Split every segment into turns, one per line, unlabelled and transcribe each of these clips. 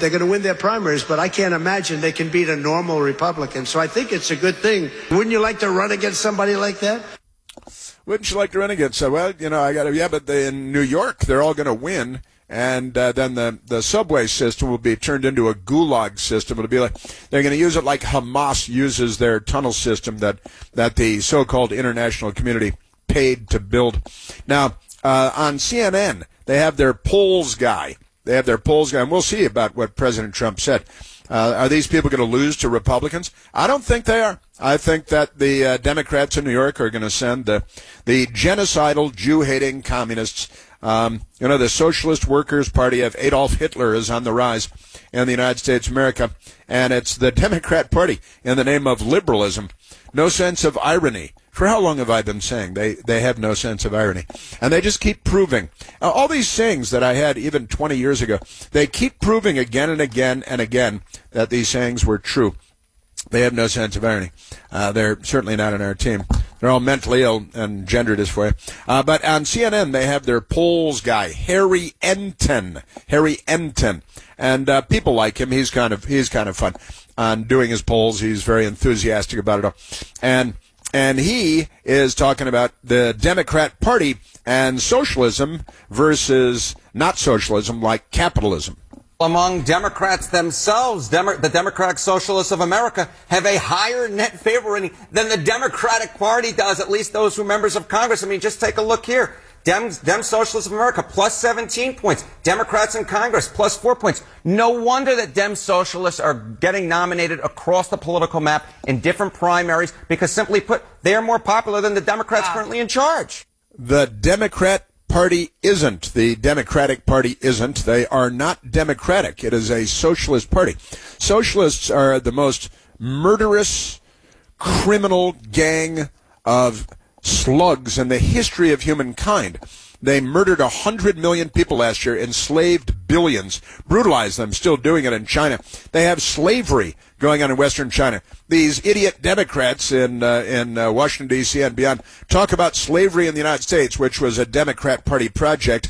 they're going to win their primaries, but I can't imagine they can beat a normal Republican. So I think it's a good thing. Wouldn't you like to run against somebody like that?
Wouldn't you like to run against? Well, but in New York, they're all going to win. And then the subway system will be turned into a gulag system. It'll be like they're going to use it like Hamas uses their tunnel system that the so-called international community paid to build. Now, on CNN, they have their polls guy. And we'll see about what President Trump said. Are these people going to lose to Republicans? I don't think they are. I think that the Democrats in New York are going to send the genocidal, Jew-hating communists. The Socialist Workers' Party of Adolf Hitler is on the rise in the United States of America, and it's the Democrat Party in the name of liberalism. No sense of irony. For how long have I been saying they have no sense of irony? And they just keep proving. All these sayings that I had even 20 years ago, they keep proving again and again and again that these sayings were true. They have no sense of irony. They're certainly not on our team. They're all mentally ill and gender dysphoria. But on CNN, they have their polls guy, Harry Enton. And people like him. He's kind of fun on doing his polls. He's very enthusiastic about it all. And he is talking about the Democrat Party and socialism versus not socialism like capitalism.
Among Democrats themselves, the Democratic Socialists of America have a higher net favor rating than the Democratic Party does, at least those who are members of Congress. I mean, just take a look here. Dem Socialists of America, plus 17 points. Democrats in Congress, plus 4 points. No wonder that Dem Socialists are getting nominated across the political map in different primaries, because simply put, they are more popular than the Democrats currently in charge.
The Democrat Party isn't. The Democratic Party isn't. They are not democratic. It is a socialist party. Socialists are the most murderous, criminal gang of slugs in the history of humankind. They murdered 100 million people last year, enslaved billions, brutalized them, still doing it in China. They have slavery going on in Western China. These idiot Democrats in Washington, D.C. and beyond talk about slavery in the United States, which was a Democrat Party project,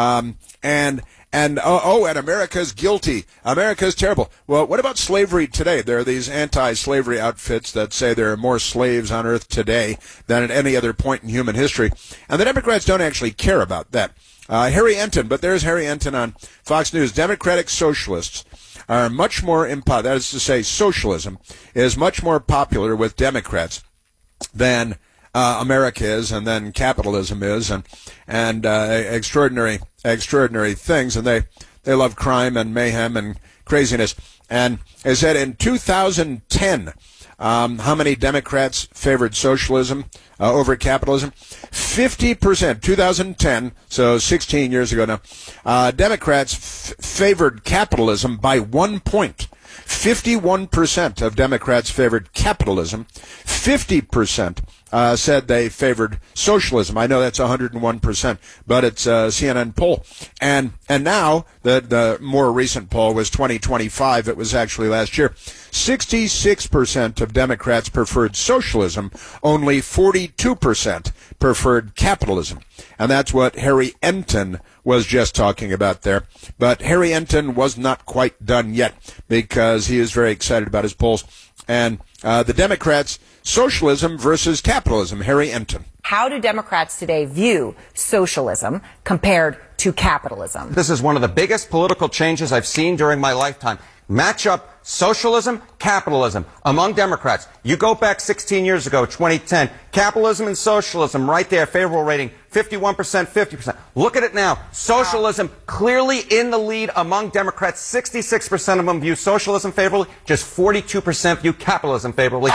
and America's guilty. America's terrible. Well, what about slavery today? There are these anti-slavery outfits that say there are more slaves on Earth today than at any other point in human history. And the Democrats don't actually care about that. Harry Enton, but there's Harry Enton on Fox News. Democratic socialists are much more that is to say, socialism is much more popular with Democrats than America is, and then capitalism is, and extraordinary things, and they love crime and mayhem and craziness. And they said in 2010, how many Democrats favored socialism over capitalism? 50%. 2010, so 16 years ago now. Democrats favored capitalism by 1 point. 51% of Democrats favored capitalism. 50% said they favored socialism. I know that's 101%, but it's a CNN poll. And now, the more recent poll was 2025. It was actually last year. 66% of Democrats preferred socialism. Only 42% preferred capitalism. And that's what Harry Enton was just talking about there. But Harry Enton was not quite done yet, because he is very excited about his polls. And the Democrats, socialism versus capitalism, Harry Enton.
How do Democrats today view socialism compared to capitalism?
This is one of the biggest political changes I've seen during my lifetime. Match up socialism, capitalism among Democrats. You go back 16 years ago, 2010, capitalism and socialism right there, favorable rating, 51%, 50%. Look at it now. Socialism clearly in the lead among Democrats. 66% of them view socialism favorably, just 42% view capitalism favorably.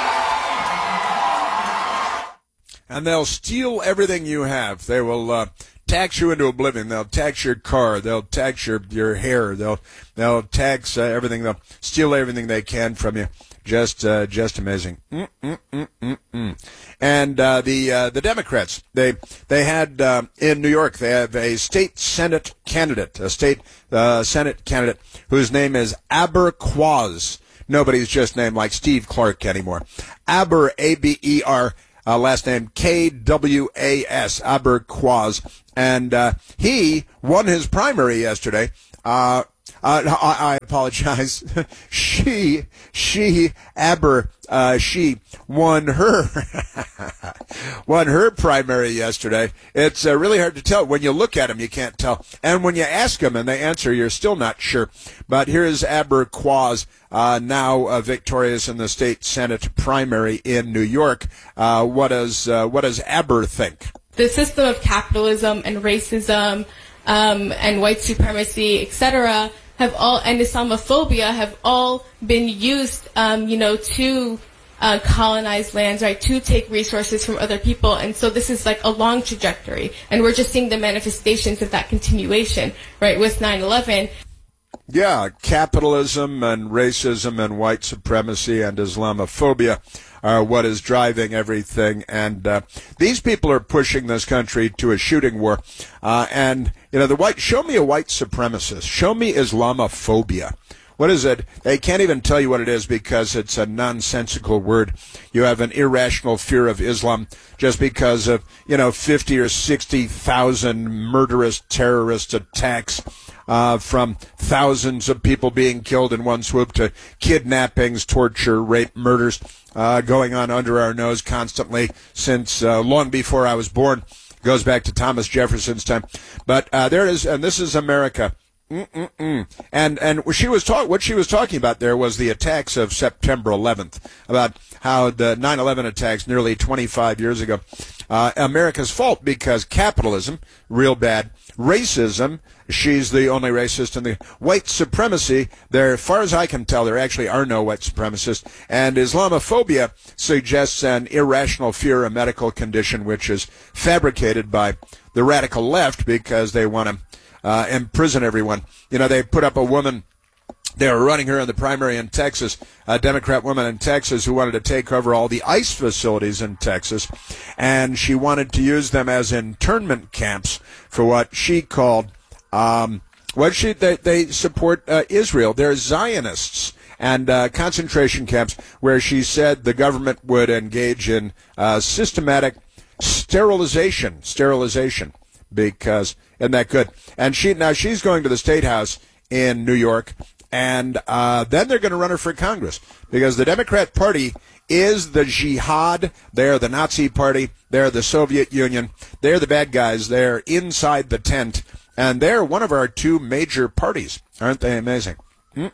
And they'll steal everything you have. They will tax you into oblivion. They'll tax your car. They'll tax your hair. They'll tax everything. They'll steal everything they can from you. Just amazing. And the Democrats, they had in New York, they have a state Senate candidate, whose name is Aber Quaz. Nobody's just named like Steve Clark anymore. Aber, A-B-E-R. Last name K-W-A-S, Aber Quaz. And he won his primary yesterday. I apologize. She won her primary yesterday. It's really hard to tell. When you look at them, you can't tell. And when you ask them and they answer, you're still not sure. But here's Aber Quaz, now victorious in the state Senate primary in New York. What does Aber think?
The system of capitalism and racism and white supremacy, etc., have all, and Islamophobia have all been used, to colonize lands, right, to take resources from other people. And so this is like a long trajectory. And we're just seeing the manifestations of that continuation, right, with 9/11.
Yeah, capitalism and racism and white supremacy and Islamophobia are what is driving everything. And these people are pushing this country to a shooting war. Show me a white supremacist. Show me Islamophobia. What is it? They can't even tell you what it is because it's a nonsensical word. You have an irrational fear of Islam just because of, 50 or 60,000 murderous terrorist attacks from thousands of people being killed in one swoop to kidnappings, torture, rape, murders going on under our nose constantly since long before I was born. Goes back to Thomas Jefferson's time. But there it is, and this is America. And what she was talking about there was the attacks of September 11th, about how the 9/11 attacks nearly 25 years ago, America's fault because capitalism, real bad, racism, she's the only racist, and the white supremacy, there, as far as I can tell, there actually are no white supremacists, and Islamophobia suggests an irrational fear, a medical condition which is fabricated by the radical left because they want to imprison everyone. They put up a woman, they were running her in the primary in Texas, a Democrat woman in Texas who wanted to take over all the ICE facilities in Texas, and she wanted to use them as internment camps for what she called, they support Israel. They're Zionists. And concentration camps where she said the government would engage in systematic sterilization, because isn't that good? And she's going to the State House in New York, and then they're going to run her for Congress because the Democrat Party is the jihad. They're the Nazi Party. They're the Soviet Union. They're the bad guys. They're inside the tent, and they're one of our two major parties. Aren't they amazing? In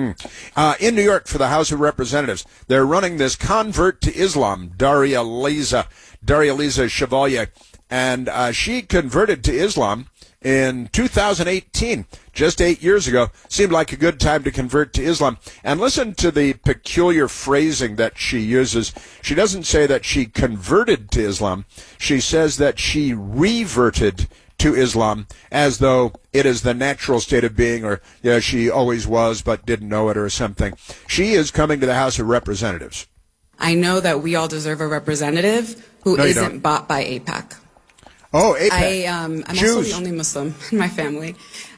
New York for the House of Representatives, they're running this convert to Islam, Darya-Liza Chevalier, and she converted to Islam in 2018, just 8 years ago. Seemed like a good time to convert to Islam. And listen to the peculiar phrasing that she uses. She doesn't say that she converted to Islam. She says that she reverted to Islam, as though it is the natural state of being, or she always was but didn't know it or something. She is coming to the House of Representatives.
I know that we all deserve a representative who isn't bought by AIPAC.
Oh, AIPAC.
I'm also the only Muslim in my family.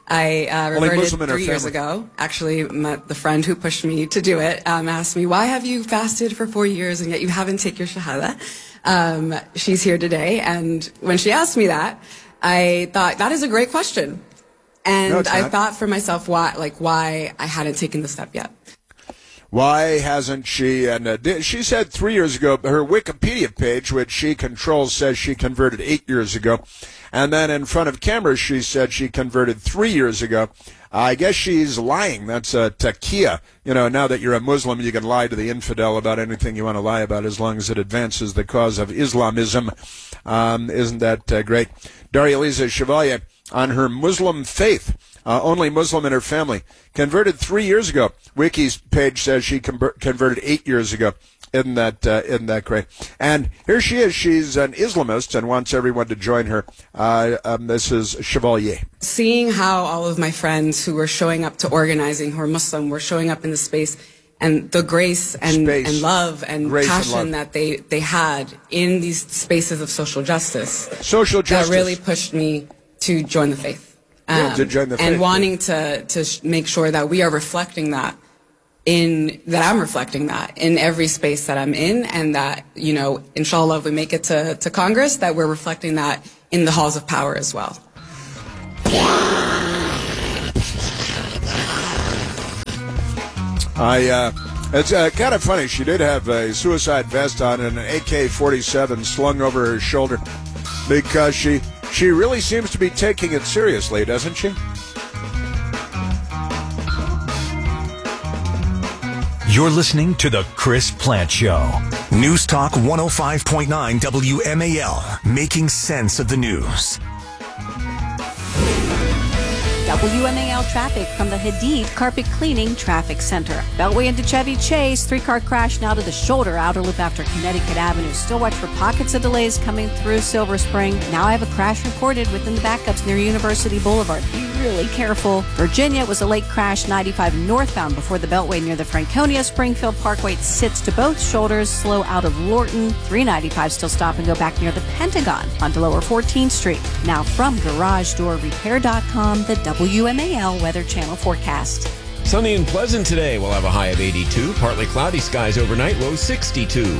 I reverted 3 years ago. Actually, the friend who pushed me to do it asked me, why have you fasted for 4 years and yet you haven't taken your shahada? She's here today, and when she asked me that, I thought, that is a great question. And I thought for myself why I hadn't taken the step yet.
Why hasn't she? And she said 3 years ago, her Wikipedia page, which she controls, says she converted 8 years ago. And then in front of cameras, she said she converted 3 years ago. I guess she's lying. That's a taqiyya. Now that you're a Muslim, you can lie to the infidel about anything you want to lie about as long as it advances the cause of Islamism. Isn't that great? Darya-Liza Chevalier, on her Muslim faith, only Muslim in her family, converted 3 years ago. Wiki's page says she converted 8 years ago. Isn't that great? And here she is. She's an Islamist and wants everyone to join her. This is Chevalier.
Seeing how all of my friends who were showing up to organizing, who are Muslim, were showing up in the space, and the grace and love and passion that they had in these spaces of social justice. That really pushed me to join the faith. And wanting to make sure that we are reflecting that. I'm reflecting that in every space that I'm in, and that, inshallah, if we make it to Congress, that we're reflecting that in the halls of power as well.
It's kind of funny. She did have a suicide vest on and an AK-47 slung over her shoulder because she really seems to be taking it seriously, doesn't she?
You're listening to The Chris Plante Show. News Talk 105.9 WMAL, making sense of the news.
WMAL traffic from the Hadid Carpet Cleaning Traffic Center. Beltway into Chevy Chase, 3-car crash now to the shoulder outer loop after Connecticut Avenue. Still watch for pockets of delays coming through Silver Spring. Now I have a crash reported within the backups near University Boulevard. Be really careful. Virginia was a late crash 95 northbound before the Beltway near the Franconia Springfield Parkway. It sits to both shoulders, slow out of Lorton. 395 still stop and go back near the Pentagon onto Lower 14th Street. Now from GarageDoorRepair.com, the WMAL Weather Channel forecast.
Sunny and pleasant today. We'll have a high of 82. Partly cloudy skies overnight, low 62.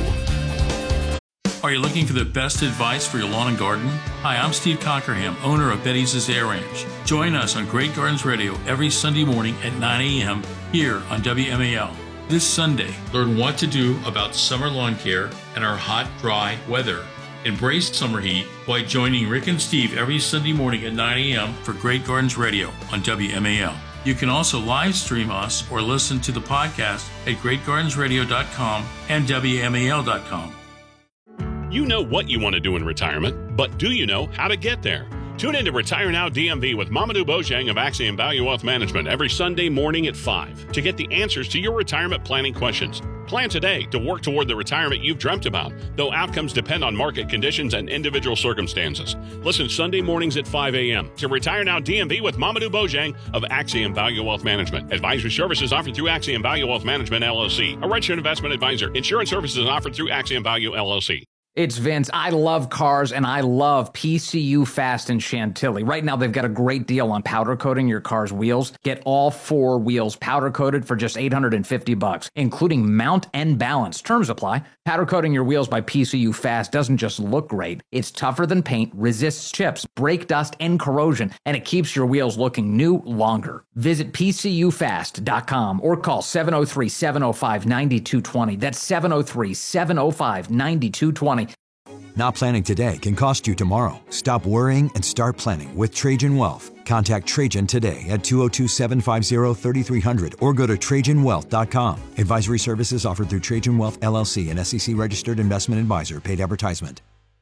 Are you looking for the best advice for your lawn and garden? Hi, I'm Steve Cockerham, owner of Betty's Azale Ranch. Join us on Great Gardens Radio every Sunday morning at 9 a.m. here on WMAL. This Sunday, learn what to do about summer lawn care and our hot, dry weather. Embrace summer heat by joining Rick and Steve every Sunday morning at 9 a.m. for Great Gardens Radio on WMAL. You can also live stream us or listen to the podcast at greatgardensradio.com and WMAL.com.
You know what you want to do in retirement, but do you know how to get there? Tune in to Retire Now DMV with Mamadou Bojang of Axiom Value Wealth Management every Sunday morning at 5 to get the answers to your retirement planning questions. Plan today to work toward the retirement you've dreamt about, though outcomes depend on market conditions and individual circumstances. Listen Sunday mornings at 5 a.m. to Retire Now DMV with Mamadou Bojang of Axiom Value Wealth Management. Advisory services offered through Axiom Value Wealth Management, LLC, a registered investment advisor. Insurance services offered through Axiom Value, LLC.
It's Vince. I love cars, and I love PCU Fast in Chantilly. Right now, they've got a great deal on powder coating your car's wheels. Get all 4 wheels powder coated for just $850, including mount and balance. Terms apply. Powder coating your wheels by PCU Fast doesn't just look great. It's tougher than paint, resists chips, brake dust, and corrosion, and it keeps your wheels looking new longer. Visit PCUfast.com or call 703-705-9220. That's 703-705-9220.
Not planning today can cost you tomorrow. Stop worrying and start planning with Trajan Wealth. Contact Trajan today at 202-750-3300 or go to TrajanWealth.com. Advisory services offered through Trajan Wealth, LLC, an SEC-registered investment advisor. Paid advertisement.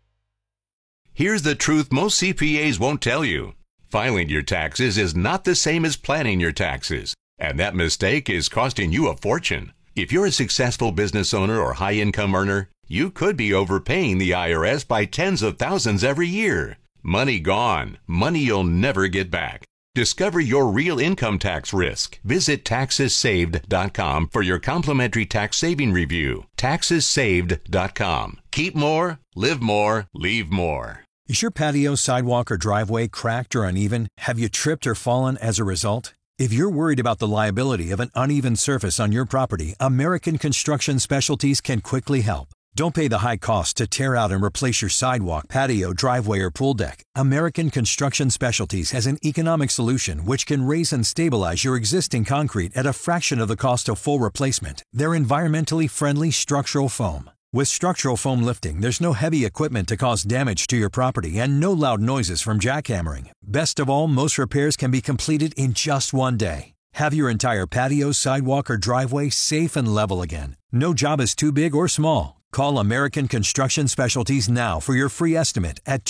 Here's the truth most CPAs won't tell you. Filing your taxes is not the same as planning your taxes, and that mistake is costing you a fortune. If you're a successful business owner or high-income earner, you could be overpaying the IRS by tens of thousands every year. Money gone. Money you'll never get back. Discover your real income tax risk. Visit TaxesSaved.com for your complimentary tax saving review. TaxesSaved.com. Keep more, live more, leave more.
Is your patio, sidewalk, or driveway cracked or uneven? Have you tripped or fallen as a result? If you're worried about the liability of an uneven surface on your property, American Construction Specialties can quickly help. Don't pay the high cost to tear out and replace your sidewalk, patio, driveway, or pool deck. American Construction Specialties has an economic solution which can raise and stabilize your existing concrete at a fraction of the cost of full replacement. They're environmentally friendly structural foam. With structural foam lifting, there's no heavy equipment to cause damage to your property and no loud noises from jackhammering. Best of all, most repairs can be completed in just one day. Have your entire patio, sidewalk, or driveway safe and level again. No job is too big or small. Call American Construction Specialties now for your free estimate at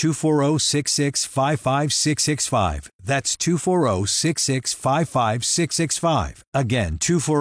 240-665-5665. That's 240-665-5665. Again,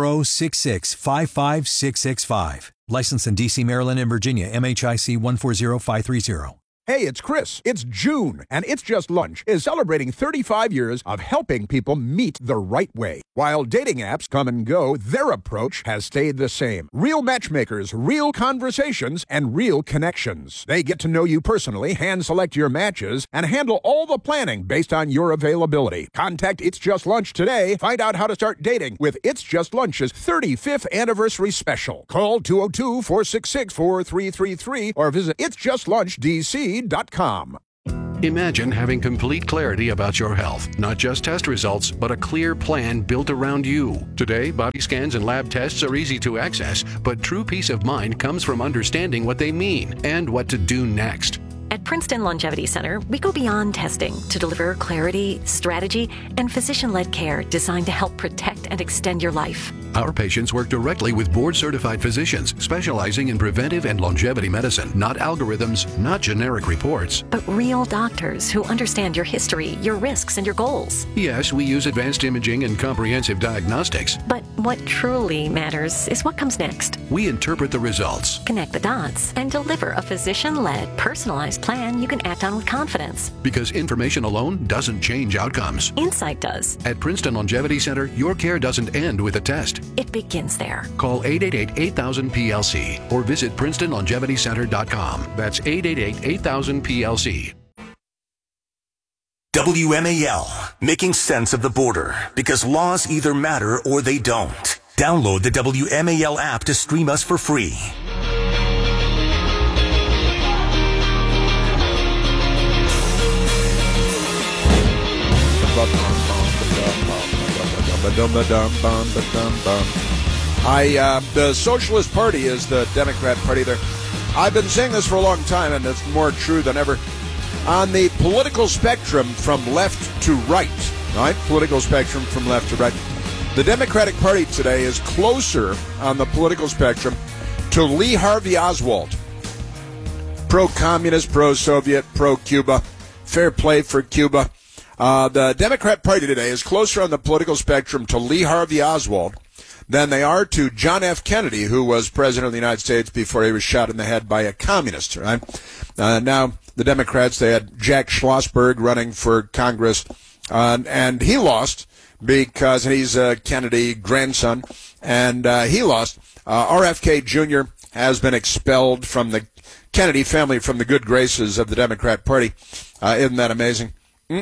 240-665-5665. Licensed in D.C., Maryland, and Virginia, MHIC 140530.
Hey, it's Chris. It's June, and It's Just Lunch is celebrating 35 years of helping people meet the right way. While dating apps come and go, their approach has stayed the same. Real matchmakers, real conversations, and real connections. They get to know you personally, hand-select your matches, and handle all the planning based on your availability. Contact It's Just Lunch today. Find out how to start dating with It's Just Lunch's 35th anniversary special. Call 202-466-4333 or visit itsjustlunch.dc.com.
Imagine having complete clarity about your health, not just test results, but a clear plan built around you. Today, body scans and lab tests are easy to access, but true peace of mind comes from understanding what they mean and what to do next.
At Princeton Longevity Center, we go beyond testing to deliver clarity, strategy, and physician-led care designed to help protect and extend your life.
Our patients work directly with board-certified physicians specializing in preventive and longevity medicine, not algorithms, not generic reports.
But real doctors who understand your history, your risks, and your goals.
Yes, we use advanced imaging and comprehensive diagnostics.
But what truly matters is what comes next.
We interpret the results,
connect the dots, and deliver a physician-led, personalized plan you can act on with confidence.
Because information alone doesn't change outcomes.
Insight does.
At Princeton Longevity Center, your care doesn't end with a test.
It begins there.
Call 888-8000-PLC or visit PrincetonLongevityCenter.com. That's 888-8000-PLC.
WMAL, making sense of the border, because laws either matter or they don't. Download the WMAL app to stream us for free.
The Socialist Party is the Democrat Party there. I've been saying this for a long time, and it's more true than ever. On the political spectrum from left to right, political spectrum from left to right, the Democratic Party today is closer on the political spectrum to Lee Harvey Oswald. Pro-communist, pro-Soviet, pro-Cuba, fair play for Cuba. The Democrat Party today is closer on the political spectrum to Lee Harvey Oswald than they are to John F. Kennedy, who was president of the United States before he was shot in the head by a communist. Right? Now, the Democrats, they had Jack Schlossberg running for Congress, and he lost because he's a Kennedy grandson, and he lost. RFK Jr. has been expelled from the Kennedy family, from the good graces of the Democrat Party. Isn't that amazing?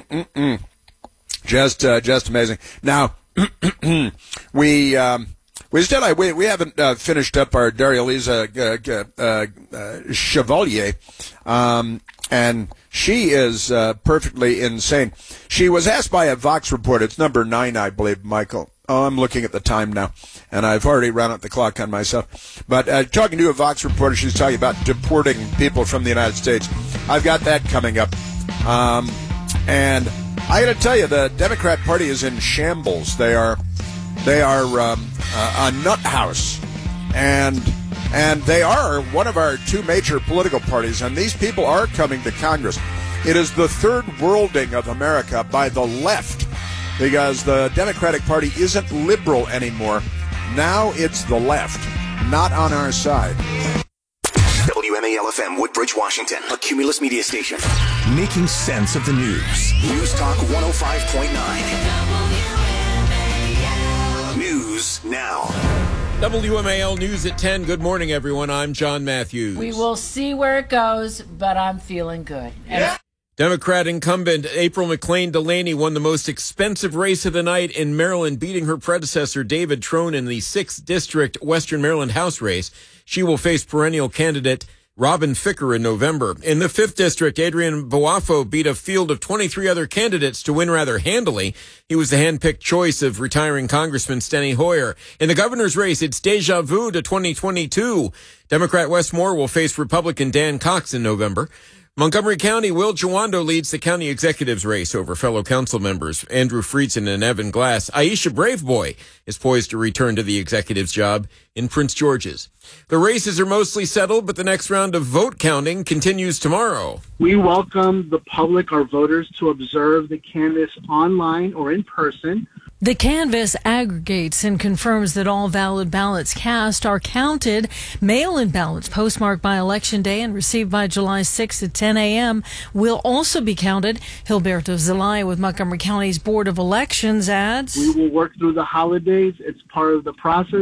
Just amazing. Now, we haven't finished up our Daria-Liza Chevalier, and she is perfectly insane. She was asked by a Vox reporter, it's number 9, I believe, Michael. Oh, I'm looking at the time now, and I've already run out the clock on myself. But talking to a Vox reporter, she's talking about deporting people from the United States. I've got that coming up. And I got to tell you, the Democrat Party is in shambles. They are a nut house, and they are one of our two major political parties. And these people are coming to Congress. It is the third worlding of America by the left, because the Democratic Party isn't liberal anymore. Now it's the left, not on our side.
WMAL-FM, Woodbridge, Washington, a Cumulus media station. Making sense of the news. News Talk 105.9. News now.
WMAL News at 10. Good morning, everyone. I'm John Matthews.
We will see where it goes, but I'm feeling good.
Yeah. Democrat incumbent April McClain Delaney won the most expensive race of the night in Maryland, beating her predecessor David Trone in the 6th District Western Maryland House race. She will face perennial candidate Robin Ficker in November. In the 5th District, Adrian Boafo beat a field of 23 other candidates to win rather handily. He was the hand-picked choice of retiring Congressman Steny Hoyer. In the governor's race, it's deja vu to 2022. Democrat Wes Moore will face Republican Dan Cox in November. Montgomery County, Will Jawando leads the county executives race over fellow council members Andrew Friedson and Evan Glass. Aisha Braveboy is poised to return to the executive's job in Prince George's. The races are mostly settled, but the next round of vote counting continues tomorrow.
We welcome the public, our voters, to observe the canvass online or in person.
The canvass aggregates and confirms that all valid ballots cast are counted. Mail-in ballots postmarked by Election Day and received by July 6th at 10 a.m. will also be counted. Gilberto Zelaya with Montgomery County's Board of Elections adds,
"We will work through the holidays. It's part of the process."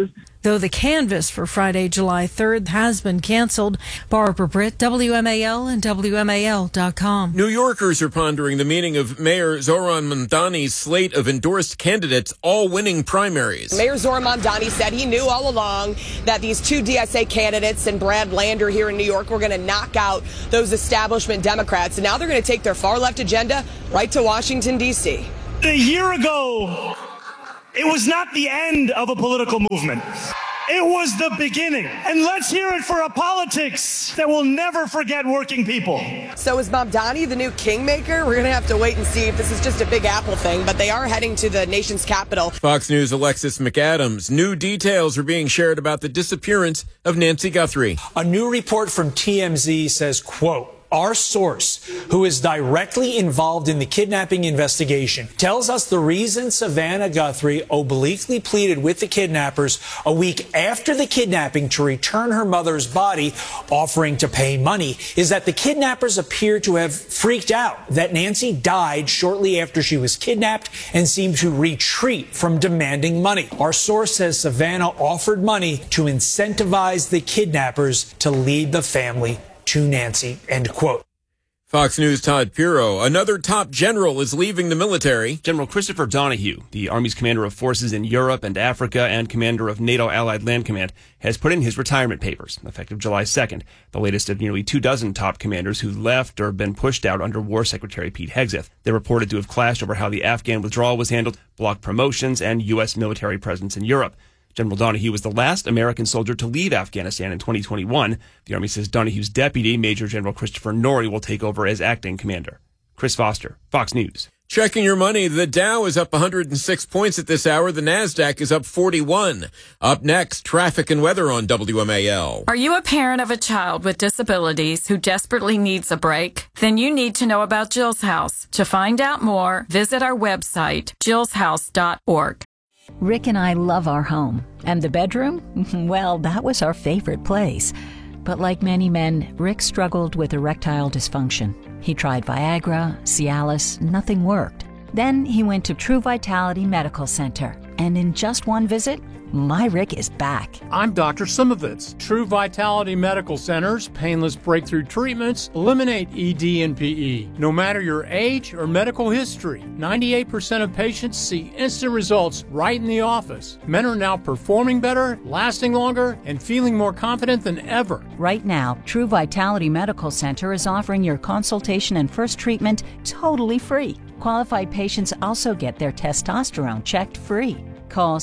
though the canvass for Friday, July 3rd has been canceled. Barbara Britt, WMAL and WMAL.com.
New Yorkers are pondering the meaning of Mayor Zohran Mamdani's slate of endorsed candidates all winning primaries.
Mayor Zohran Mamdani said he knew all along that these two DSA candidates and Brad Lander here in New York were going to knock out those establishment Democrats. And now they're going to take their far-left agenda right to Washington, D.C.
A year ago, it was not the end of a political movement. It was the beginning. And let's hear it for a politics that will never forget working people.
So is Mamdani the new kingmaker? We're going to have to wait and see if this is just a Big Apple thing, but they are heading to the nation's capital.
Fox News' Alexis McAdams. New details are being shared about the disappearance of Nancy Guthrie.
A new report from TMZ says, quote, our source, who is directly involved in the kidnapping investigation, tells us the reason Savannah Guthrie obliquely pleaded with the kidnappers a week after the kidnapping to return her mother's body, offering to pay money, is that the kidnappers appear to have freaked out that Nancy died shortly after she was kidnapped and seemed to retreat from demanding money. Our source says Savannah offered money to incentivize the kidnappers to lead the family to Nancy, end quote.
Fox News' Todd Pirro. Another top general is leaving the military.
General Christopher Donahue, the Army's commander of forces in Europe and Africa and commander of NATO Allied Land Command, has put in his retirement papers, effective July 2nd, the latest of nearly 24 top commanders who left or been pushed out under War Secretary Pete Hegseth. They're reported to have clashed over how the Afghan withdrawal was handled, blocked promotions, and U.S. military presence in Europe. General Donahue was the last American soldier to leave Afghanistan in 2021. The Army says Donahue's deputy, Major General Christopher Norrie, will take over as acting commander. Chris Foster, Fox News.
Checking your money, the Dow is up 106 points at this hour. The NASDAQ is up 41. Up next, traffic and weather on WMAL.
Are you a parent of a child with disabilities who desperately needs a break? Then you need to know about Jill's House. To find out more, visit our website, jillshouse.org.
Rick and I love our home. And the bedroom? Well, that was our favorite place. But like many men, Rick struggled with erectile dysfunction. He tried Viagra, Cialis, nothing worked. Then he went to True Vitality Medical Center. And in just one visit, my Rick is back.
I'm Dr. Simovitz. True Vitality Medical Center's painless breakthrough treatments eliminate ED and PE. No matter your age or medical history, 98% of patients see instant results right in the office. Men are now performing better, lasting longer, and feeling more confident than ever.
Right now, True Vitality Medical Center is offering your consultation and first treatment totally free. Qualified patients also get their testosterone checked free. Call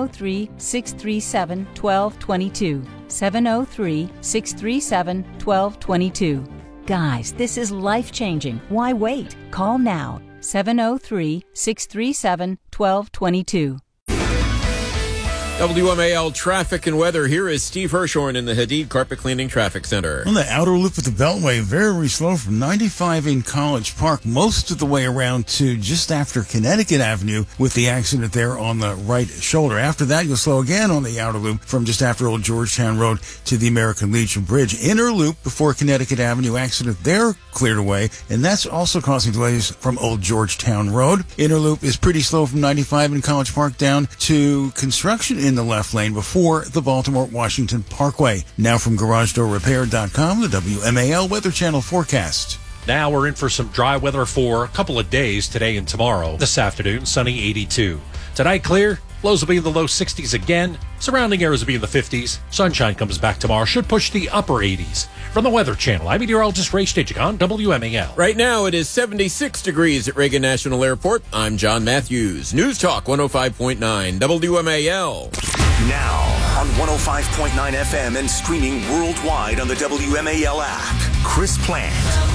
703-637-1222. 703-637-1222. Guys, this is life-changing. Why wait? Call now. 703-637-1222.
WMAL traffic and weather. Here is Steve Hirshhorn in the Hadid Carpet Cleaning Traffic Center.
On the outer loop of the Beltway, very slow from 95 in College Park, most of the way around to just after Connecticut Avenue with the accident there on the right shoulder. After that, you'll slow again on the outer loop from just after Old Georgetown Road to the American Legion Bridge. Inner loop before Connecticut Avenue accident there cleared away, and that's also causing delays from Old Georgetown Road. Inner loop is pretty slow from 95 in College Park down to construction in the left lane before the Baltimore-Washington Parkway. Now from GarageDoorRepair.com, the WMAL Weather Channel forecast.
Now we're in for some dry weather for a couple of days today and tomorrow. This afternoon, sunny 82. Tonight, clear. Lows will be in the low 60s again. Surrounding areas will be in the 50s. Sunshine comes back tomorrow. Should push the upper 80s. From the Weather Channel, I'm meteorologist Ray Staging on WMAL.
Right now, it is 76 degrees at Reagan National Airport. I'm John Matthews. News Talk 105.9 WMAL.
Now on 105.9 FM and streaming worldwide on the WMAL app. Chris Plant.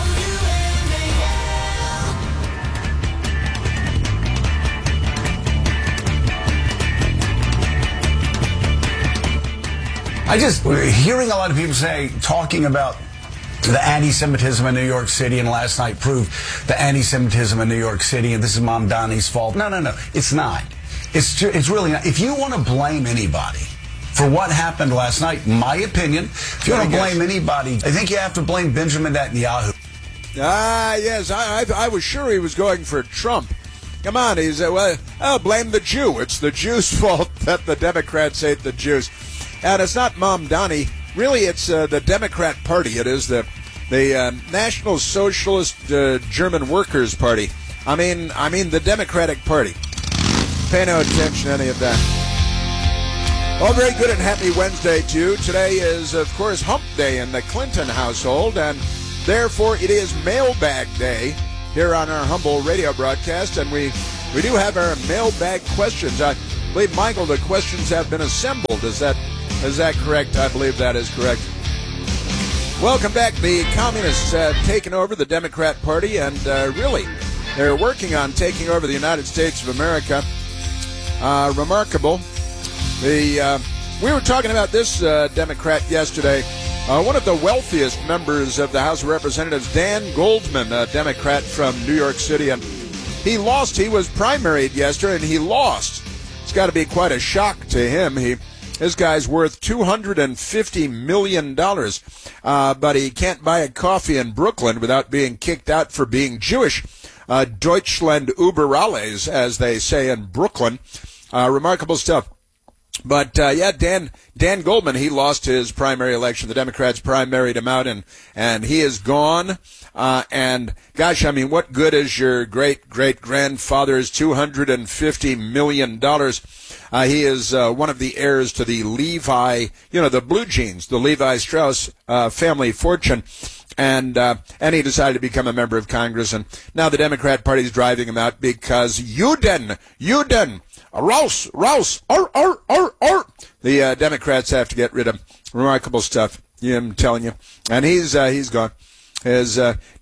We're hearing a lot of people talking about the anti-Semitism in New York City, and last night proved the anti-Semitism in New York City, and this is Mamdani's fault. No, it's not. It's really not. If you want to blame anybody for what happened last night, my opinion, if you want to blame anybody, I think you have to blame Benjamin Netanyahu.
Yes, I was sure he was going for Trump. Come on, blame the Jew. It's the Jews' fault that the Democrats hate the Jews. And it's not Mamdani. Really, it's the Democrat Party. It is the National Socialist German Workers' Party. I mean the Democratic Party. Pay no attention to any of that. Well, very good and happy Wednesday to you. Today is, of course, Hump Day in the Clinton household, and therefore it is Mailbag Day here on our humble radio broadcast, and we do have our mailbag questions. I believe, Michael, the questions have been assembled. Is that correct? I believe that is correct. Welcome back. The communists have taken over the Democrat Party, and really, they're working on taking over the United States of America. Remarkable. We were talking about this Democrat yesterday. One of the wealthiest members of the House of Representatives, Dan Goldman, a Democrat from New York City, and he lost. He was primaried yesterday, and he lost. It's got to be quite a shock to him. This guy's worth $250 million, but he can't buy a coffee in Brooklyn without being kicked out for being Jewish. Deutschland über alles, as they say in Brooklyn. Remarkable stuff. But, Dan Goldman, he lost his primary election. The Democrats primaried him out, and he is gone. And, gosh, I mean, what good is your great-great-grandfather's $250 million? He is one of the heirs to the Levi, the blue jeans, the Levi Strauss family fortune. And he decided to become a member of Congress. And now the Democrat Party is driving him out because Juden, Raus, the Democrats have to get rid of him. Remarkable stuff, I'm telling you. And he's gone. His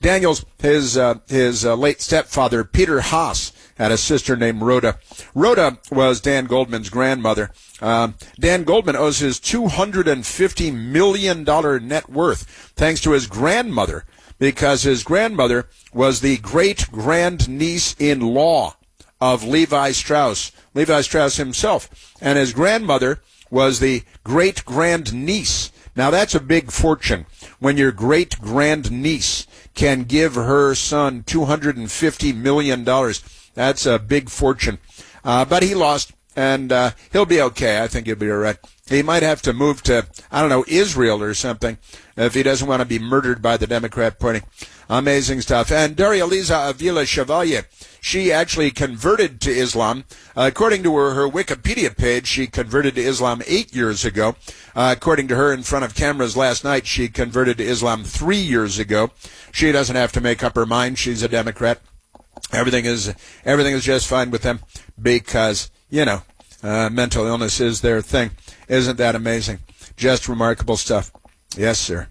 late stepfather, Peter Haas, had a sister named Rhoda. Rhoda was Dan Goldman's grandmother. Dan Goldman owes his $250 million net worth thanks to his grandmother, because his grandmother was the great-grand-niece-in-law of Levi Strauss himself. And his grandmother was the great-grand-niece. Now, that's a big fortune when your great-grand-niece can give her son $250 million. That's a big fortune. But he lost, and he'll be okay. I think he'll be all right. He might have to move to, Israel or something if he doesn't want to be murdered by the Democrat Party. Amazing stuff. And Daria Liza Avila Chevalier, she actually converted to Islam. According to her Wikipedia page, she converted to Islam 8 years ago. According to her in front of cameras last night, she converted to Islam 3 years ago. She doesn't have to make up her mind. She's a Democrat. Everything is just fine with them because, mental illness is their thing. Isn't that amazing? Just remarkable stuff. Yes, sir.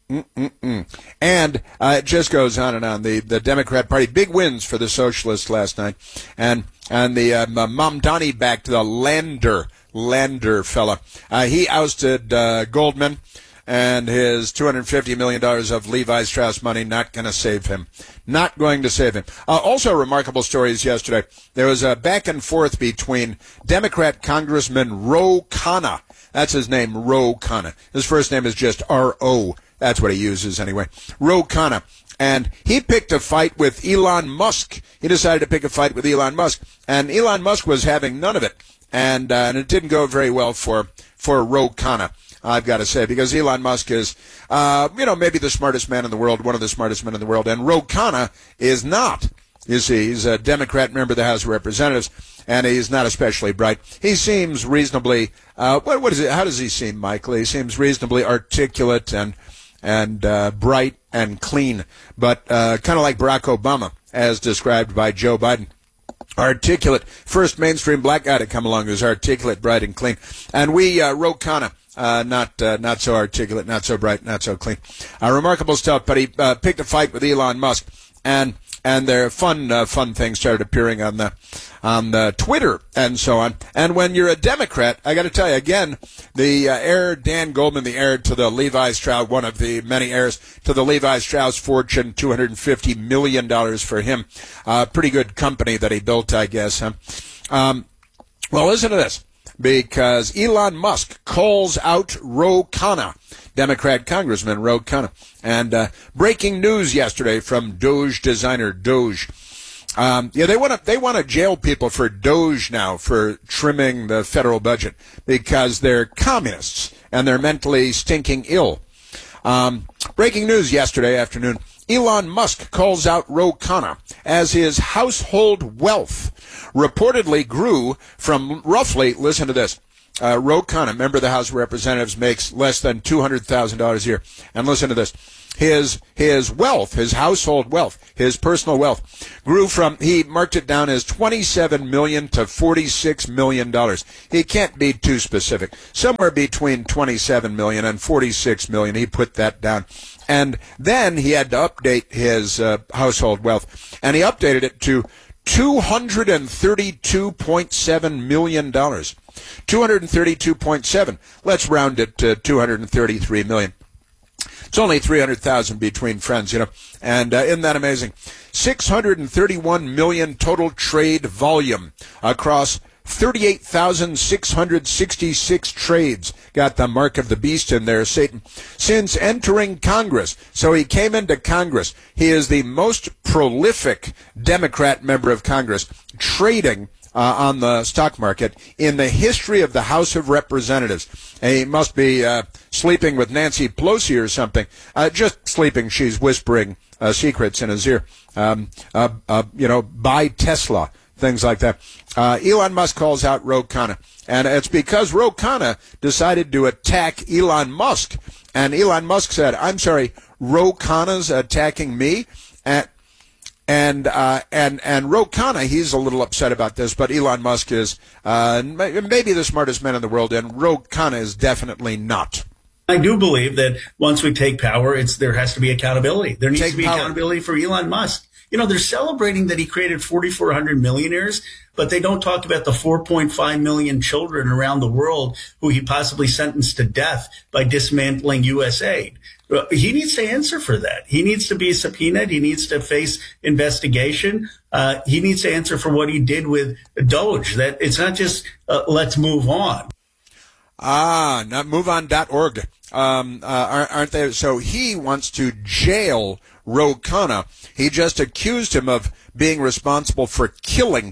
And it just goes on and on. The Democrat Party, big wins for the socialists last night. And the Mamdani backed the Lander fella. He ousted Goldman, and his $250 million of Levi Strauss money not going to save him. Not going to save him. Also remarkable stories yesterday. There was a back and forth between Democrat Congressman Ro Khanna. That's his name, Ro Khanna. His first name is just R.O. That's what he uses anyway. Ro Khanna. And he picked a fight with Elon Musk. He decided to pick a fight with Elon Musk. And Elon Musk was having none of it. And it didn't go very well for Ro Khanna, I've got to say, because Elon Musk is, maybe the smartest man in the world, one of the smartest men in the world. And Ro Khanna is not. You see, he's a Democrat member of the House of Representatives, and he's not especially bright. He seems reasonably, what is it? How does he seem, Michael? He seems reasonably articulate and bright and clean, but kind of like Barack Obama, as described by Joe Biden. Articulate, first mainstream black guy to come along who's articulate, bright, and clean. And we, Ro Khanna, not so articulate, not so bright, not so clean. Remarkable stuff, but he picked a fight with Elon Musk, and their fun things started appearing on the Twitter and so on. And when you're a Democrat, I got to tell you again, the heir Dan Goldman, the heir to the Levi Strauss, one of the many heirs to the Levi Strauss fortune, $250 million for him. Pretty good company that he built, I guess. Huh? Well, listen to this. Because Elon Musk calls out Ro Khanna, Democrat Congressman Ro Khanna. And breaking news yesterday from Doge designer Doge. They want to jail people for Doge now for trimming the federal budget because they're communists and they're mentally stinking ill. Breaking news yesterday afternoon. Elon Musk calls out Ro Khanna as his household wealth reportedly grew from roughly, listen to this, Ro Khanna, member of the House of Representatives, makes less than $200,000 a year. And listen to this. His wealth, his household wealth, his personal wealth grew from, he marked it down as $27 million to $46 million. He can't be too specific. Somewhere between $27 million and $46 million, he put that down. And then he had to update his household wealth, and he updated it to $232.7 million. 232.7. Let's round it to 233 million. It's only 300,000 between friends, you know. And isn't that amazing? 631 million total trade volume across 38,666 trades. Got the mark of the beast in there, Satan. Since entering Congress, so he came into Congress, he is the most prolific Democrat member of Congress trading on the stock market in the history of the House of Representatives. And he must be sleeping with Nancy Pelosi or something. Just sleeping, she's whispering secrets in his ear. Buy Tesla, things like that. Elon Musk calls out Ro Khanna. And it's because Ro Khanna decided to attack Elon Musk. And Elon Musk said, I'm sorry, Ro Khanna's attacking me? And Ro Khanna, he's a little upset about this, but Elon Musk is maybe the smartest man in the world, and Ro Khanna is definitely not.
I do believe that once we take power, there has to be accountability. There needs to be accountability for Elon Musk. You know, they're celebrating that he created 4,400 millionaires, but they don't talk about the 4.5 million children around the world who he possibly sentenced to death by dismantling USAID. He needs to answer for that. He needs to be subpoenaed. He needs to face investigation. He needs to answer for what he did with Doge. That it's not just let's move on.
Not moveon.org. Aren't they? So he wants to jail Ro Khanna. He just accused him of being responsible for killing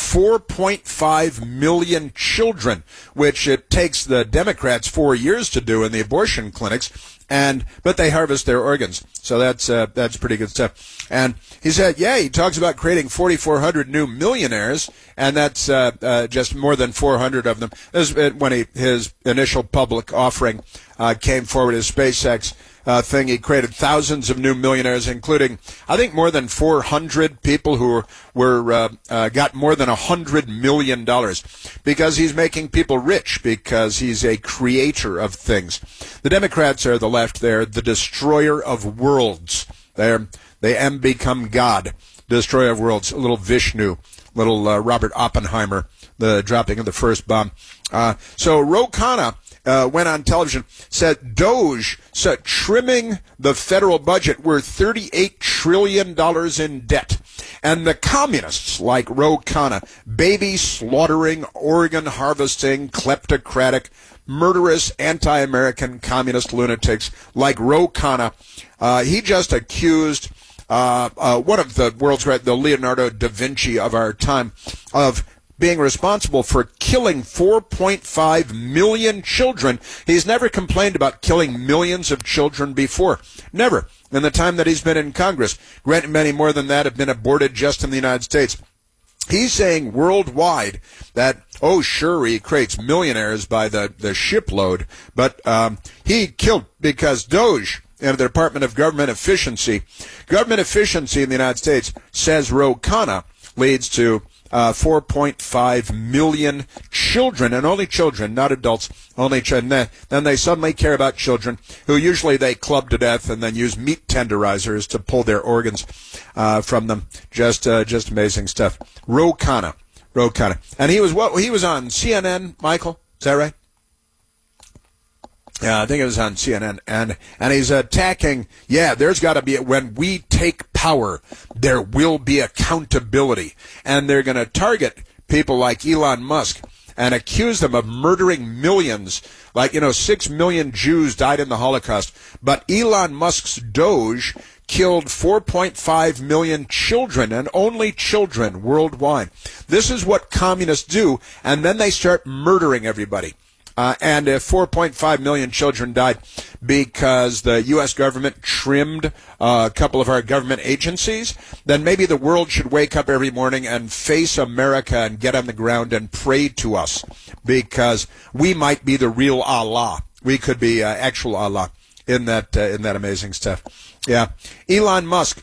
4.5 million children, which it takes the Democrats 4 years to do in the abortion clinics. But they harvest their organs. So that's pretty good stuff. And he said, he talks about creating 4,400 new millionaires, and that's just more than 400 of them. This is when his initial public offering came forward, his SpaceX thing. He created thousands of new millionaires, including, I think, more than 400 people who got more than $100 million because he's making people rich, because he's a creator of things. The Democrats are the left. They're the destroyer of worlds. They become God, destroyer of worlds. A little Vishnu, little Robert Oppenheimer, the dropping of the first bomb. So Ro Khanna went on television, said Doge trimming the federal budget. We're $38 trillion in debt. And the communists like Ro Khanna, baby slaughtering, organ harvesting, kleptocratic, murderous, anti-American communist lunatics like Ro Khanna, he just accused one of the world's great, the Leonardo da Vinci of our time, of being responsible for killing 4.5 million children. He's never complained about killing millions of children before. Never. In the time that he's been in Congress. Many more than that have been aborted just in the United States. He's saying worldwide that, sure, he creates millionaires by the shipload, but he killed because Doge and the Department of Government Efficiency in the United States, says Ro Khanna, leads to 4.5 million children, and only children, not adults, only children. Then they suddenly care about children who usually they club to death and then use meat tenderizers to pull their organs from them. Just amazing stuff. Ro Khanna. And he was on CNN, Michael? Is that right? Yeah, I think it was on CNN, and he's attacking, there's got to be, when we take power, there will be accountability, and they're going to target people like Elon Musk and accuse them of murdering millions. 6 million Jews died in the Holocaust. But Elon Musk's Doge killed 4.5 million children, and only children worldwide. This is what communists do, and then they start murdering everybody. And if 4.5 million children died because the U.S. government trimmed a couple of our government agencies, then maybe the world should wake up every morning and face America and get on the ground and pray to us, because we might be the real Allah. We could be actual Allah in that amazing stuff. Yeah. Elon Musk,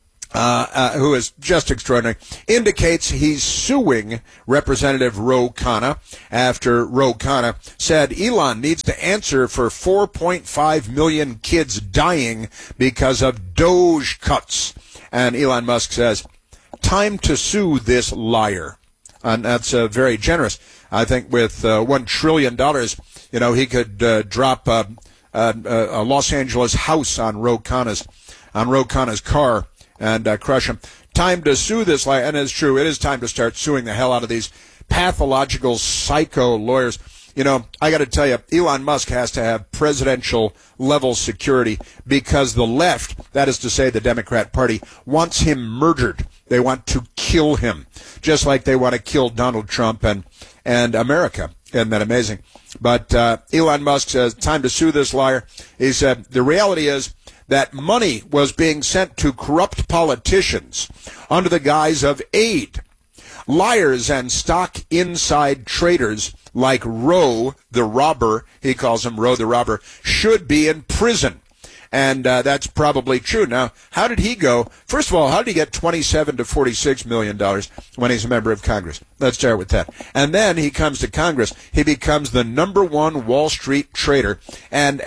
who is just extraordinary, indicates he's suing Representative Ro Khanna after Ro Khanna said Elon needs to answer for 4.5 million kids dying because of Doge cuts. And Elon Musk says, time to sue this liar. And that's very generous. I think with $1 trillion, he could drop a Los Angeles house on Ro Khanna's car and crush him. Time to sue this liar. And it's true, it is time to start suing the hell out of these pathological psycho lawyers. I got to tell you, Elon Musk has to have presidential level security, because the left, that is to say the Democrat Party, wants him murdered. They want to kill him, just like they want to kill Donald Trump and America. Isn't that amazing? But Elon Musk says, time to sue this liar. He said, the reality is that money was being sent to corrupt politicians under the guise of aid. Liars and stock inside traders like Roe the robber, he calls him Roe the robber, should be in prison. And that's probably true. Now, how did he go? First of all, how did he get $27 to $46 million when he's a member of Congress? Let's start with that. And then he comes to Congress. He becomes the #1 Wall Street trader. And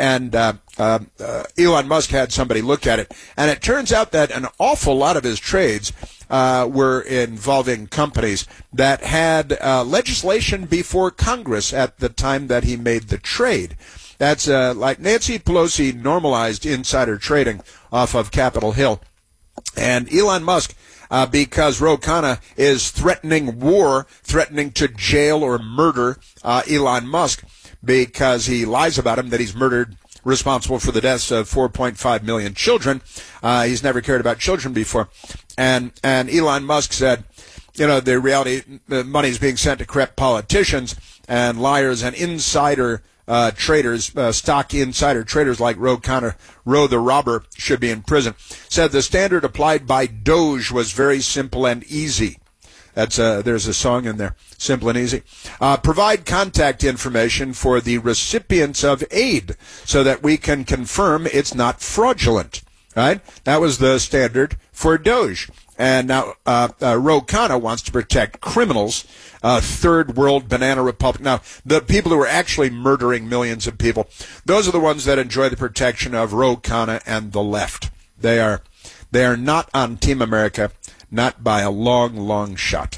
Elon Musk had somebody look at it. And it turns out that an awful lot of his trades were involving companies that had legislation before Congress at the time that he made the trade. That's like Nancy Pelosi normalized insider trading off of Capitol Hill. And Elon Musk, because Ro Khanna is threatening war, threatening to jail or murder Elon Musk because he lies about him that he's responsible for the deaths of 4.5 million children. He's never cared about children before. And Elon Musk said, the reality, the money is being sent to corrupt politicians and liars and insider traders, stock insider traders like Ro Khanna, Roe the robber, should be in prison. Said the standard applied by Doge was very simple and easy. That's there's a song in there, simple and easy. Provide contact information for the recipients of aid so that we can confirm it's not fraudulent. Right? That was the standard for Doge. And now Ro Khanna wants to protect criminals, third world banana republic. Now, the people who are actually murdering millions of people, those are the ones that enjoy the protection of Ro Khanna and the left. They are not on Team America, not by a long, long shot.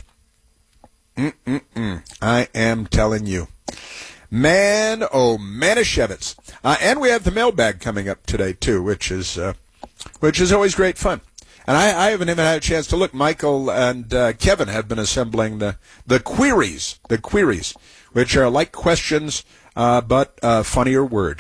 I am telling you. Man, oh, Manischewitz. And we have the mailbag coming up today, too, which is always great fun. And I haven't even had a chance to look. Michael and Kevin have been assembling the queries, which are like questions, but funnier word.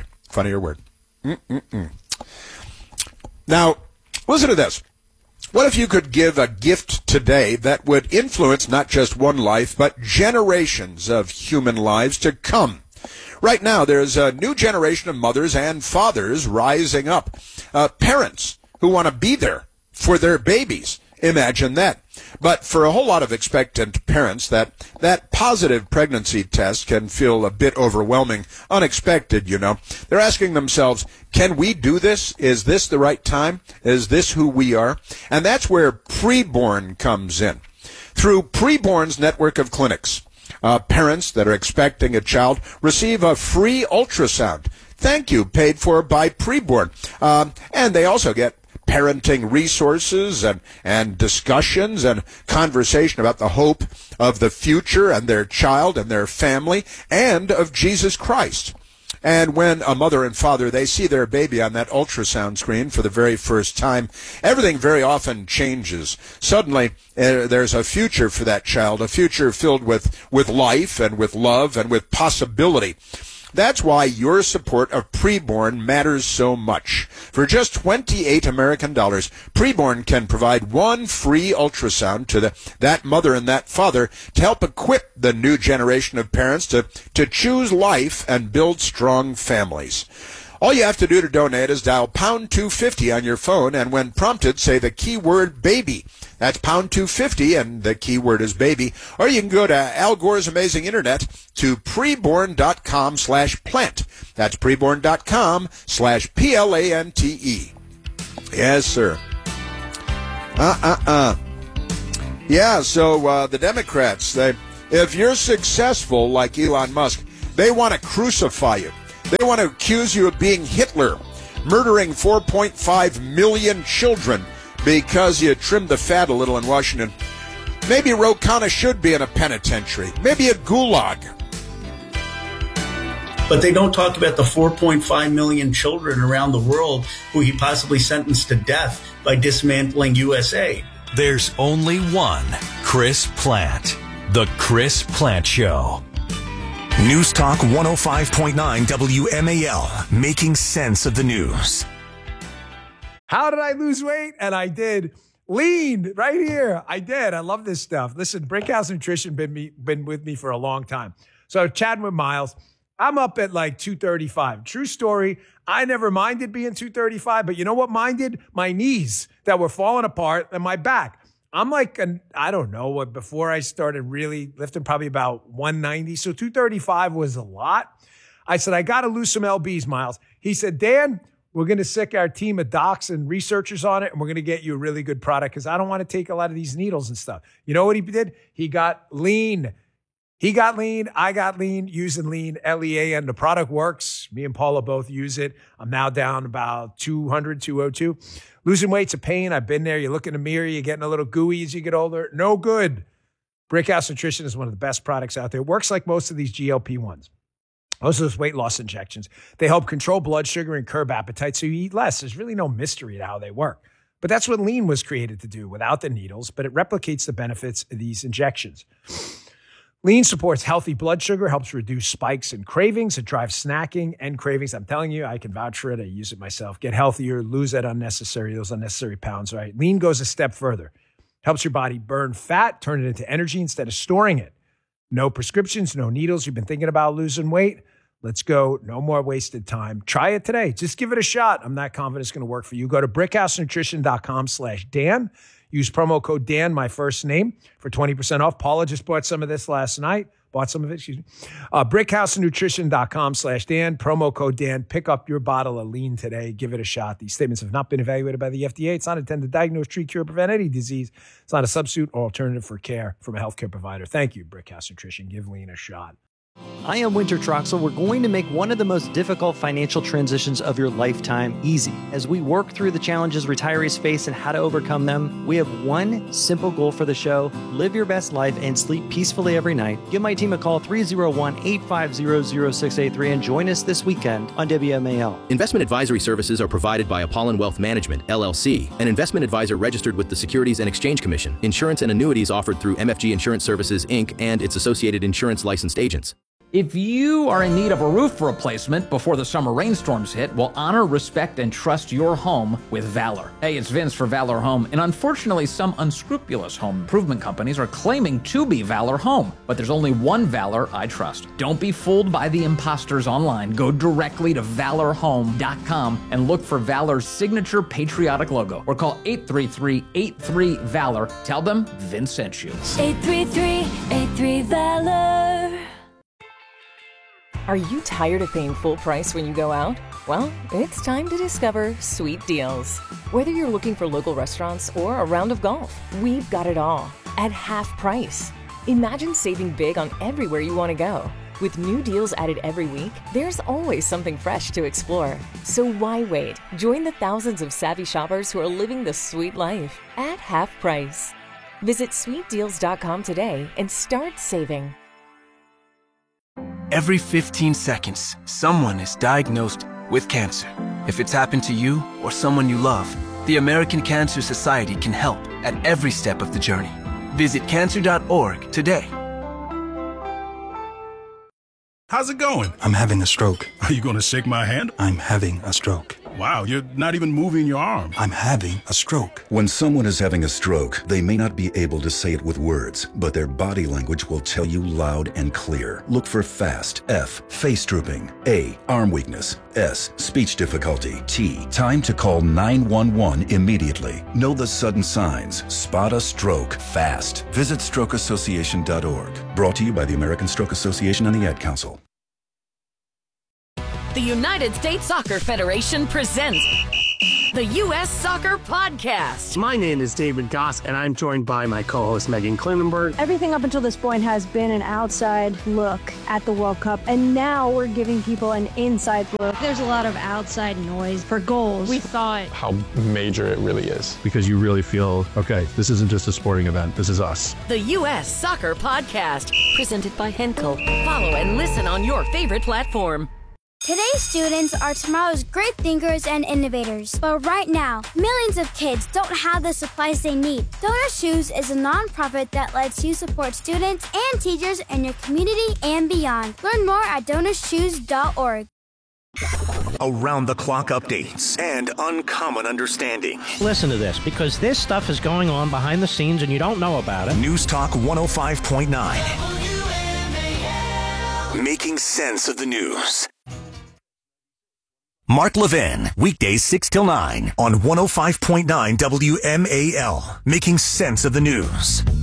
Now, listen to this. What if you could give a gift today that would influence not just one life, but generations of human lives to come? Right now, there's a new generation of mothers and fathers rising up. Parents who want to be there for their babies. Imagine that. But for a whole lot of expectant parents, that positive pregnancy test can feel a bit overwhelming, unexpected, They're asking themselves, can we do this? Is this the right time? Is this who we are? And that's where Preborn comes in. Through Preborn's network of clinics, parents that are expecting a child receive a free ultrasound. Thank you, paid for by Preborn. And they also get parenting resources and discussions and conversation about the hope of the future and their child and their family and of Jesus Christ. And when a mother and father, they see their baby on that ultrasound screen for the very first time, everything very often changes. Suddenly, there's a future for that child, a future filled with life and with love and with possibility. That's why your support of Preborn matters so much. For just $28 American, Preborn can provide one free ultrasound to that mother and that father to help equip the new generation of parents to choose life and build strong families. All you have to do to donate is dial pound 250 on your phone, and when prompted, say the keyword baby. That's pound 250, and the keyword is baby. Or you can go to Al Gore's amazing internet to preborn.com/plant. That's preborn.com/PLANTE. Yes, sir. Yeah, so the Democrats, if you're successful like Elon Musk, they want to crucify you. They want to accuse you of being Hitler, murdering 4.5 million children because you trimmed the fat a little in Washington. Maybe Ro Khanna should be in a penitentiary, maybe a gulag.
But they don't talk about the 4.5 million children around the world who he possibly sentenced to death by dismantling USA.
There's only one Chris Plant. The Chris Plant Show. News Talk 105.9 WMAL, making sense of the news.
How did I lose weight? And I did. Lean right here. I did. I love this stuff. Listen, Brickhouse Nutrition been with me for a long time. So chatting with Miles, I'm up at like 235. True story. I never minded being 235, but you know what minded? My knees that were falling apart and my back. I'm like, I don't know, before I started really lifting, probably about 190. So 235 was a lot. I said, I got to lose some LBs, Miles. He said, Dan, we're going to sick our team of docs and researchers on it, and we're going to get you a really good product because I don't want to take a lot of these needles and stuff. You know what he did? He got lean. He got lean. I got lean using lean, LEAN. The product works. Me and Paula both use it. I'm now down about 200, 202. Losing weight's a pain. I've been there. You look in the mirror, you're getting a little gooey as you get older. No good. Brickhouse Nutrition is one of the best products out there. It works like most of these GLP-1s. Most of those weight loss injections. They help control blood sugar and curb appetite so you eat less. There's really no mystery to how they work. But that's what lean was created to do without the needles, but it replicates the benefits of these injections. Lean supports healthy blood sugar, helps reduce spikes and cravings. It drives snacking and cravings. I'm telling you, I can vouch for it. I use it myself. Get healthier, lose those unnecessary pounds, right? Lean goes a step further. Helps your body burn fat, turn it into energy instead of storing it. No prescriptions, no needles. You've been thinking about losing weight? Let's go. No more wasted time. Try it today. Just give it a shot. I'm not confident it's going to work for you. Go to brickhousenutrition.com/Dan. Use promo code Dan, my first name, for 20% off. Paula just bought some of this last night. Brickhousenutrition.com/Dan. Promo code Dan. Pick up your bottle of lean today. Give it a shot. These statements have not been evaluated by the FDA. It's not intended to diagnose, treat, cure, or prevent any disease. It's not a substitute or alternative for care from a healthcare provider. Thank you, Brickhouse Nutrition. Give lean a shot.
I am Winter Troxel. We're going to make one of the most difficult financial transitions of your lifetime easy. As we work through the challenges retirees face and how to overcome them, we have one simple goal for the show: live your best life and sleep peacefully every night. Give my team a call, 301-850-0683, and join us this weekend on WMAL.
Investment advisory services are provided by Apollon Wealth Management, LLC, an investment advisor registered with the Securities and Exchange Commission. Insurance and annuities offered through MFG Insurance Services, Inc. and its associated insurance licensed agents.
If you are in need of a roof replacement before the summer rainstorms hit, well, honor, respect, and trust your home with Valor. Hey, it's Vince for Valor Home, and unfortunately, some unscrupulous home improvement companies are claiming to be Valor Home, but there's only one Valor I trust. Don't be fooled by the imposters online. Go directly to valorhome.com and look for Valor's signature patriotic logo, or call 833-83-VALOR. Tell them Vince sent you.
833-83-VALOR.
Are you tired of paying full price when you go out? Well, it's time to discover Sweet Deals. Whether you're looking for local restaurants or a round of golf, we've got it all at half price. Imagine saving big on everywhere you want to go. With new deals added every week, there's always something fresh to explore. So why wait? Join the thousands of savvy shoppers who are living the sweet life at half price. Visit sweetdeals.com today and start saving.
Every 15 seconds, someone is diagnosed with cancer. If it's happened to you or someone you love, the American Cancer Society can help at every step of the journey. Visit cancer.org today.
How's it going?
I'm having a stroke.
Are you going to shake my hand?
I'm having a stroke.
Wow, you're not even moving your arm.
I'm having a stroke.
When someone is having a stroke, they may not be able to say it with words, but their body language will tell you loud and clear. Look for FAST. F, face drooping. A, arm weakness. S, speech difficulty. T, time to call 911 immediately. Know the sudden signs. Spot a stroke fast. Visit strokeassociation.org. Brought to you by the American Stroke Association and the Ad Council.
The United States Soccer Federation presents the U.S. Soccer Podcast.
My name is David Goss, and I'm joined by my co-host Megan Klinenberg.
Everything up until this point has been an outside look at the World Cup, and now we're giving people an inside look.
There's a lot of outside noise for goals. We thought
how major it really is.
Because you really feel, okay, this isn't just a sporting event, this is us.
The U.S. Soccer Podcast, presented by Henkel. Follow and listen on your favorite platform.
Today's students are tomorrow's great thinkers and innovators. But right now, millions of kids don't have the supplies they need. Donor Shoes is a nonprofit that lets you support students and teachers in your community and beyond. Learn more at DonorsShoes.org.
Around-the-clock updates and uncommon understanding.
Listen to this, because this stuff is going on behind the scenes and you don't know about it.
News Talk 105.9. Making sense of the news. Mark Levin, weekdays 6 till 9 on 105.9 WMAL. Making sense of the news.